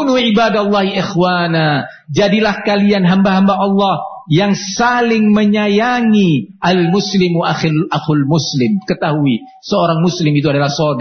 Kunu ibadallahi ikhwana. Jadilah kalian hamba-hamba Allah yang saling menyayangi. Al-muslimu akhul muslim. Ketahui, seorang muslim itu adalah saudara